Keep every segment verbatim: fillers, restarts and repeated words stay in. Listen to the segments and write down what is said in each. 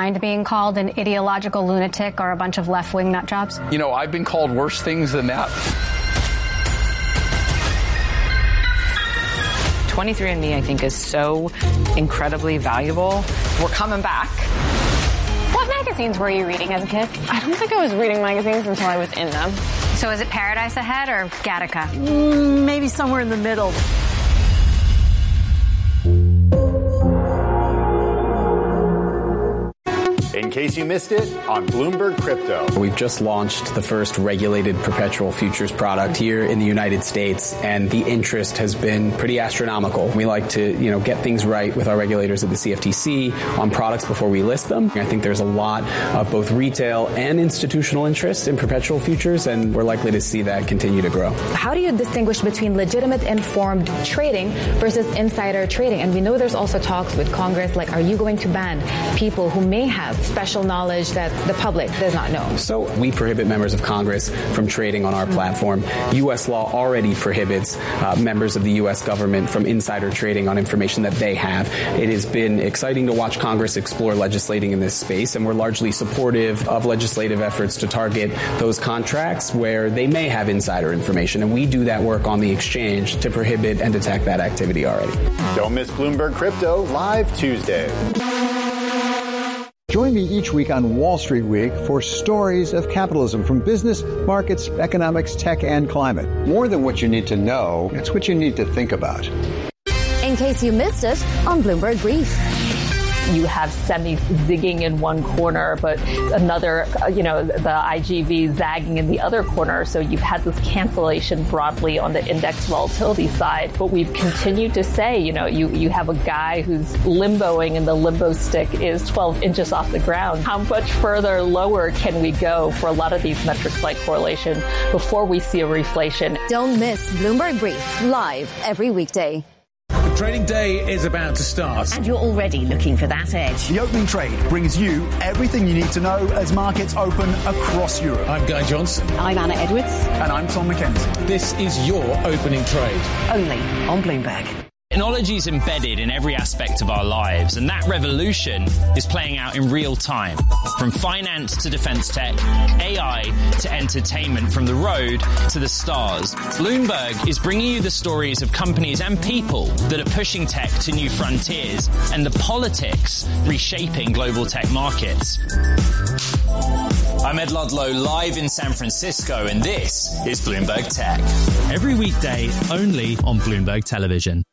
mind being called an ideological lunatic or a bunch of left-wing nut jobs? You know, I've been called worse things than that. twenty-three and me, I think, is so incredibly valuable. We're coming back. What magazines were you reading as a kid? I don't think I was reading magazines until I was in them. So is it Paradise Ahead or Gattaca? Mm, maybe somewhere in the middle. In case you missed it, on Bloomberg Crypto. We've just launched the first regulated perpetual futures product here in the United States, and the interest has been pretty astronomical. We like to, you know, get things right with our regulators at the C F T C on products before we list them. I think there's a lot of both retail and institutional interest in perpetual futures, and we're likely to see that continue to grow. How do you distinguish between legitimate informed trading versus insider trading? And we know there's also talks with Congress, like, are you going to ban people who may have special knowledge that the public does not know? So we prohibit members of Congress from trading on our mm-hmm. platform. U S law already prohibits uh, members of the U S government from insider trading on information that they have. It has been exciting to watch Congress explore legislating in this space, and we're largely supportive of legislative efforts to target those contracts where they may have insider information, and we do that work on the exchange to prohibit and detect that activity already. Don't miss Bloomberg Crypto live Tuesday. Join me each week on Wall Street Week for stories of capitalism from business, markets, economics, tech, and climate. More than what you need to know, it's what you need to think about. In case you missed it, on Bloomberg Brief. You have semis zigging in one corner, but another, you know, the I G V zagging in the other corner. So you've had this cancellation broadly on the index volatility side. But we've continued to say, you know, you, you have a guy who's limboing and the limbo stick is twelve inches off the ground. How much further lower can we go for a lot of these metrics like correlation before we see a reflation? Don't miss Bloomberg Brief, live every weekday. Trading day is about to start. And you're already looking for that edge. The Opening Trade brings you everything you need to know as markets open across Europe. I'm Guy Johnson. I'm Anna Edwards. And I'm Tom McKenzie. This is your Opening Trade. Only on Bloomberg. Technology is embedded in every aspect of our lives, and that revolution is playing out in real time. From finance to defense tech, A I to entertainment, from the road to the stars. Bloomberg is bringing you the stories of companies and people that are pushing tech to new frontiers, and the politics reshaping global tech markets. I'm Ed Ludlow, live in San Francisco, and this is Bloomberg Tech. Every weekday, only on Bloomberg Television.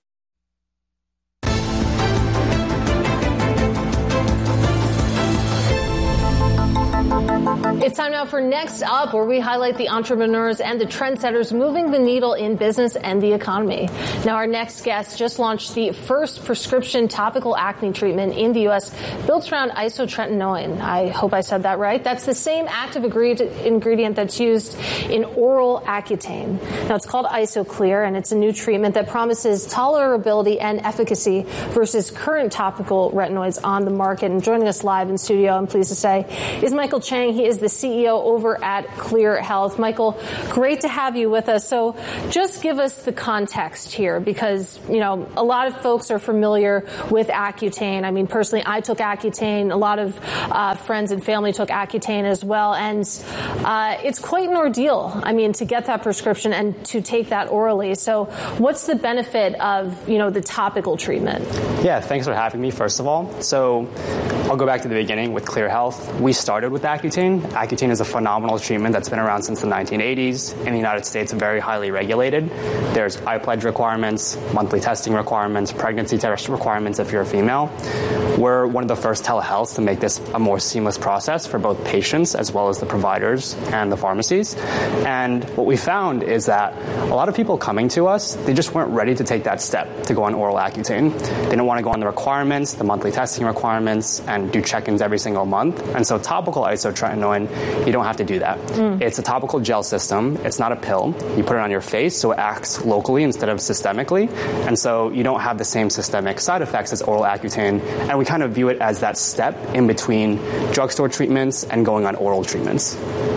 It's time now for Next Up, where we highlight the entrepreneurs and the trendsetters moving the needle in business and the economy. Now, our next guest just launched the first prescription topical acne treatment in the U S built around isotretinoin. I hope I said that right. That's the same active ingredient that's used in oral Accutane. Now, it's called IsoClear, and it's a new treatment that promises tolerability and efficacy versus current topical retinoids on the market. And joining us live in studio, I'm pleased to say, is Michael Chang. He is the C E O over at Clear Health. Michael, great to have you with us. So just give us the context here, because, you know, a lot of folks are familiar with Accutane. I mean, personally, I took Accutane. A lot of uh, friends and family took Accutane as well. And uh, it's quite an ordeal, I mean, to get that prescription and to take that orally. So what's the benefit of, you know, the topical treatment? Yeah, thanks for having me, first of all. So I'll go back to the beginning with Clear Health. We started with Accutane. Accutane is a phenomenal treatment that's been around since the nineteen eighties. In the United States, very highly regulated. There's I-pledge requirements, monthly testing requirements, pregnancy test requirements if you're a female. We're one of the first telehealths to make this a more seamless process for both patients as well as the providers and the pharmacies. And what we found is that a lot of people coming to us, they just weren't ready to take that step to go on oral Accutane. They didn't want to go on the requirements, the monthly testing requirements, and do check-ins every single month. And so topical isotretinoin, you don't have to do that. Mm. It's a topical gel system. It's not a pill. You put it on your face, so it acts locally instead of systemically. And so you don't have the same systemic side effects as oral Accutane. And we kind of view it as that step in between drugstore treatments and going on oral treatments.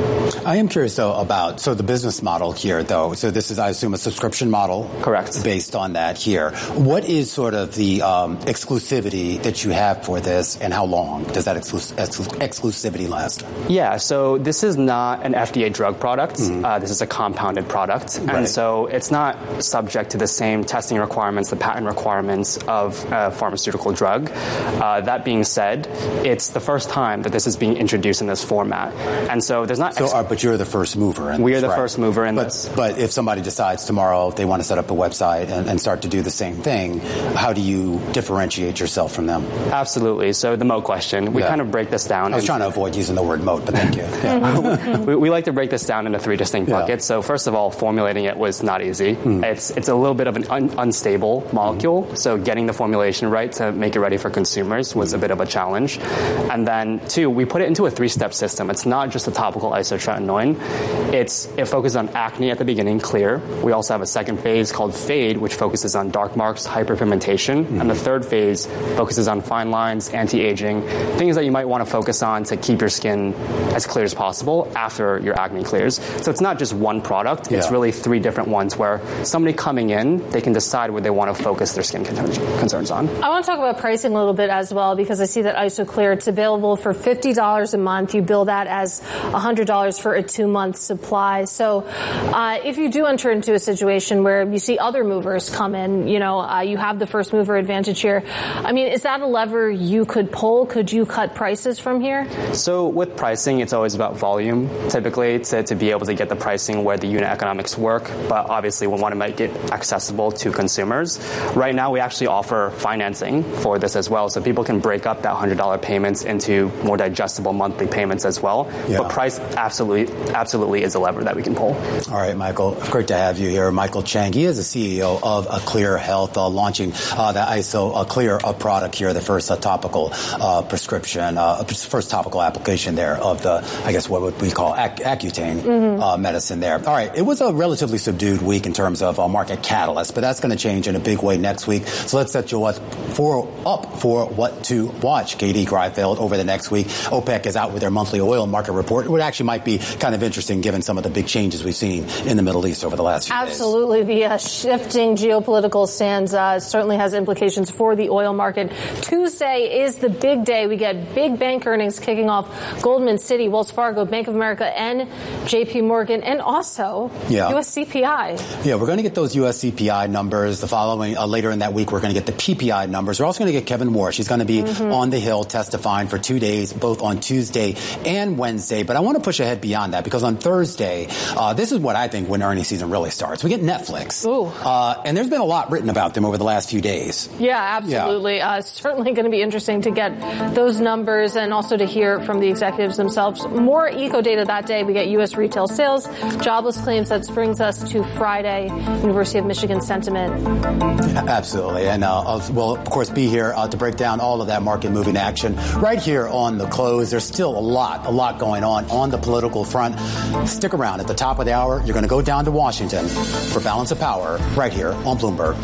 I am curious, though, about, so the business model here, though, so this is, I assume, a subscription model? Correct. Based on that here. What is sort of the um, exclusivity that you have for this, and how long does that exclus- exclus- exclusivity last? Yeah, so this is not an F D A drug product. Mm-hmm. Uh, this is a compounded product. Right. And so it's not subject to the same testing requirements, the patent requirements of a pharmaceutical drug. Uh, that being said, it's the first time that this is being introduced in this format. And so there's not... So, ex- uh, but you're the first mover in we this, are the right? first mover in but, this. But if somebody decides tomorrow they want to set up a website and, and start to do the same thing, how do you differentiate yourself from them? Absolutely. So the moat question, we yeah. kind of break this down. I was into, trying to avoid using the word moat, but thank you. Yeah. we, we like to break this down into three distinct yeah. buckets. So first of all, formulating it was not easy. Mm. It's it's a little bit of an un- unstable molecule. Mm. So getting the formulation right to make it ready for consumers was mm. a bit of a challenge. And then two, we put it into a three-step system. It's not just a topical isotretinoin. It's it focuses on acne at the beginning, clear. We also have a second phase called fade, which focuses on dark marks, hyperpigmentation. Mm. And the third phase focuses on fine lines, anti-aging, things that you might want to focus on to keep your skin as clear as possible after your acne clears. So it's not just one product. It's yeah. really three different ones where somebody coming in, they can decide where they want to focus their skin concerns on. I want to talk about pricing a little bit as well, because I see that IsoClear, it's available for fifty dollars a month. You bill that as one hundred dollars for a two-month supply. So uh, if you do enter into a situation where you see other movers come in, you know, uh, you have the first mover advantage here. I mean, is that a lever you could pull? Could you cut prices from here? So with pricing, it's always about volume, typically, to, to be able to get the pricing where the unit economics work. But obviously, we want to make it accessible to consumers. Right now, we actually offer financing for this as well. So people can break up that one hundred dollars payments into more digestible monthly payments as well. Yeah. But price absolutely, absolutely is a lever that we can pull. All right, Michael, great to have you here. Michael Chang, he is the C E O of Clear Health, uh, launching uh, the IsoClear uh, product here, the first uh, topical uh, prescription, uh, first topical application there of the, I guess, what would we call ac- Accutane mm-hmm. uh, medicine there. All right, it was a relatively subdued week in terms of uh, market catalyst, but that's going to change in a big way next week. So let's set you up for, up for what to watch, Katie Greifeld, over the next week. OPEC is out with their monthly oil market report, which actually might be kind of interesting given some of the big changes we've seen in the Middle East over the last few Absolutely. days. Absolutely. The uh, shifting geopolitical sands uh, certainly has implications for the oil market. Tuesday is the big day. We get big bank earnings kicking off. Goldman, Citi, Wells Fargo, Bank of America, and J P Morgan, and also yeah. U S C P I. Yeah, we're going to get those U S C P I numbers. The following, uh, later in that week, we're going to get the P P I numbers. We're also going to get Kevin Warsh. He's going to be mm-hmm. on the Hill testifying for two days, both on Tuesday and Wednesday. But I want to push ahead beyond that, because on Thursday, uh, this is what I think when earnings season really starts. We get Netflix. Ooh. Uh, and there's been a lot written about them over the last few days. Yeah, absolutely. Yeah. Uh, certainly going to be interesting to get those numbers and also to hear from the executives themselves. More eco data that day. We get U S retail sales, jobless claims. That brings us to Friday, University of Michigan sentiment. Yeah, absolutely. And uh, we'll, of course, be here uh, to break down all of that market-moving action right here on The Close. There's still a lot, a lot going on on the political front. Stick around. At the top of the hour, you're going to go down to Washington for Balance of Power right here on Bloomberg.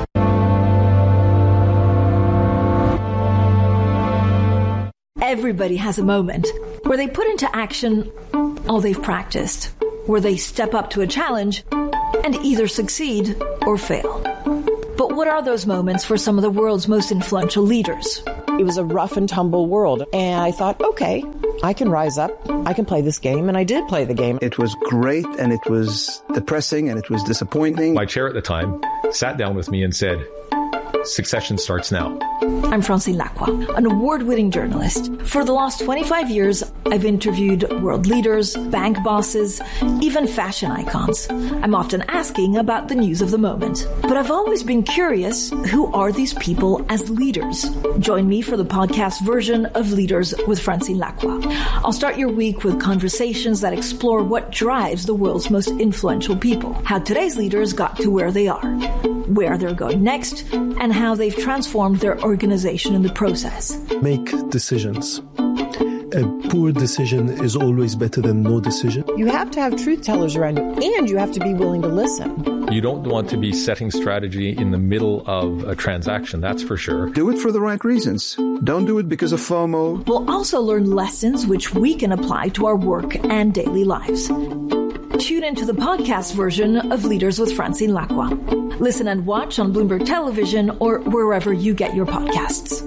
Everybody has a moment where they put into action all they've practiced, where they step up to a challenge and either succeed or fail. But what are those moments for some of the world's most influential leaders? It was a rough and tumble world, and I thought, okay, I can rise up, I can play this game, and I did play the game. It was great, and it was depressing, and it was disappointing. My chair at the time sat down with me and said, succession starts now. I'm Francine Lacqua, an award-winning journalist. For the last twenty-five years, I've interviewed world leaders, bank bosses, even fashion icons. I'm often asking about the news of the moment. But I've always been curious, who are these people as leaders? Join me for the podcast version of Leaders with Francine Lacqua. I'll start your week with conversations that explore what drives the world's most influential people, how today's leaders got to where they are, where they're going next, and how they've transformed their organization in the process. Make decisions. A poor decision is always better than no decision. You have to have truth tellers around you, and you have to be willing to listen. You don't want to be setting strategy in the middle of a transaction, that's for sure. Do it for the right reasons. Don't do it because of FOMO. We'll also learn lessons which we can apply to our work and daily lives. Tune into the podcast version of Leaders with Francine Lacqua. Listen and watch on Bloomberg Television or wherever you get your podcasts.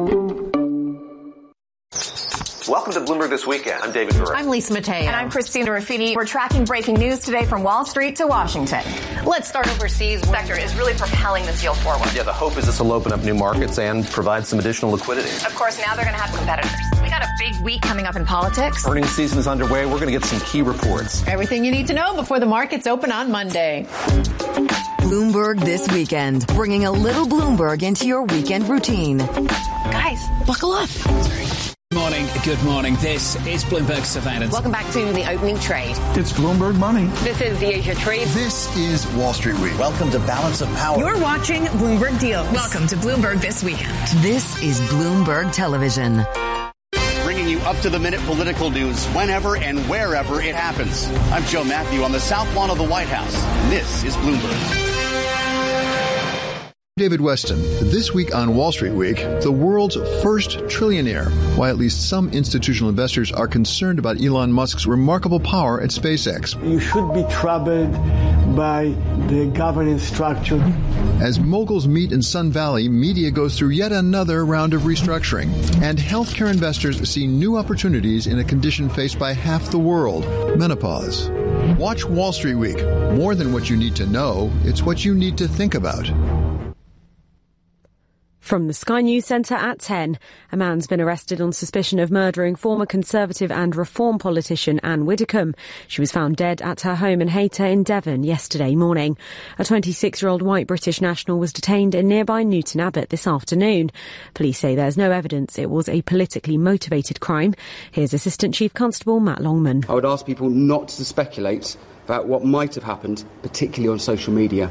Welcome to Bloomberg This Weekend. I'm David Gura. I'm Lisa Mateo. And I'm Christina Ruffini. We're tracking breaking news today from Wall Street to Washington. Let's start overseas. The sector is really propelling this deal forward. Yeah, the hope is this will open up new markets and provide some additional liquidity. Of course, now they're going to have competitors. We got a big week coming up in politics. Earnings season is underway. We're going to get some key reports. Everything you need to know before the markets open on Monday. Bloomberg This Weekend, bringing a little Bloomberg into your weekend routine. Guys, buckle up. Good morning. Good morning. This is Bloomberg Surveillance. Welcome back to the opening trade. It's Bloomberg Money. This is the Asia Trade. This is Wall Street Week. Welcome to Balance of Power. You're watching Bloomberg Deals. Welcome to Bloomberg This Weekend. This is Bloomberg Television. Bringing you up-to-the-minute political news whenever and wherever it happens. I'm Joe Matthew on the South Lawn of the White House. This is Bloomberg. David Weston. This week on Wall Street Week, the world's first trillionaire. Why at least some institutional investors are concerned about Elon Musk's remarkable power at SpaceX. You should be troubled by the governance structure. As moguls meet in Sun Valley, media goes through yet another round of restructuring. And healthcare investors see new opportunities in a condition faced by half the world, menopause. Watch Wall Street Week. More than what you need to know, it's what you need to think about. From the Sky News Centre at ten, a man's been arrested on suspicion of murdering former Conservative and Reform politician Anne Widdecombe. She was found dead at her home in Hayter in Devon yesterday morning. A twenty-six-year-old white British national was detained in nearby Newton Abbot this afternoon. Police say there's no evidence it was a politically motivated crime. Here's Assistant Chief Constable Matt Longman. I would ask people not to speculate about what might have happened, particularly on social media.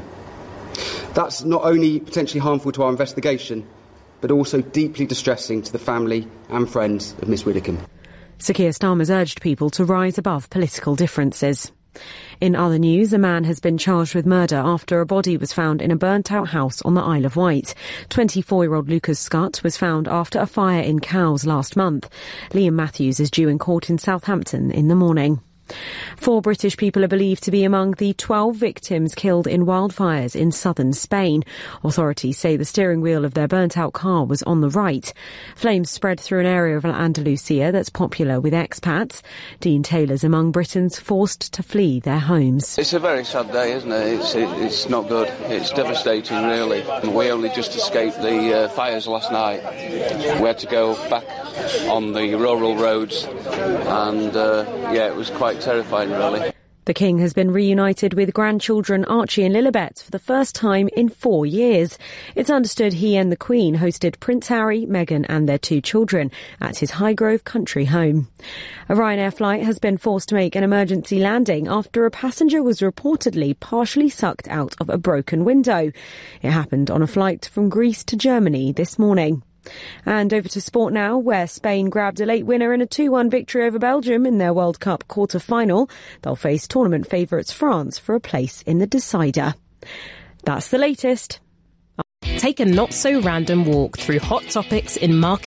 That's not only potentially harmful to our investigation, but also deeply distressing to the family and friends of Miss Widdecombe. Sir Keir Starmer's urged people to rise above political differences. In other news, a man has been charged with murder after a body was found in a burnt-out house on the Isle of Wight. twenty-four-year-old Lucas Scott was found after a fire in Cowes last month. Liam Matthews is due in court in Southampton in the morning. Four British people are believed to be among the twelve victims killed in wildfires in southern Spain. Authorities say the steering wheel of their burnt-out car was on the right. Flames spread through an area of Andalusia that's popular with expats. Dean Taylor's among Britons forced to flee their homes. It's a very sad day, isn't it? It's, it, it's not good. It's devastating, really. We only just escaped the uh, fires last night. We had to go back on the rural roads, and uh, yeah, it was quite terrifying, really. The King has been reunited with grandchildren Archie and Lilibet for the first time in four years. It's understood he and the Queen hosted Prince Harry, Meghan and their two children at his Highgrove country home. A Ryanair flight has been forced to make an emergency landing after a passenger was reportedly partially sucked out of a broken window. It happened on a flight from Greece to Germany this morning. And over to sport now, where Spain grabbed a late winner in a two one victory over Belgium in their World Cup quarter-final. They'll face tournament favourites France for a place in the decider. That's the latest. Take a not-so-random walk through hot topics in market